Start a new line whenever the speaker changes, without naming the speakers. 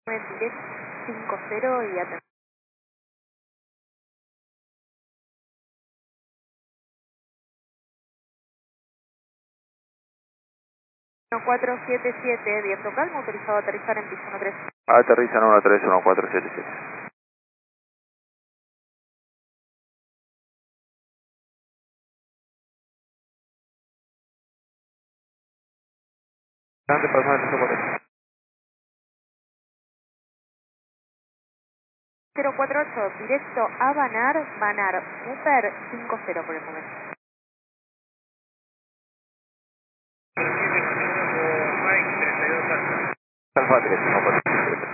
direct 50 y atención. 1477, viento calmo, autorizado a aterrizar en piso 13.
Aterriza en 131477. Adelante, persona del piso 40.
048, directo a Banar, Upper 50 por el momento.
Alfa 3.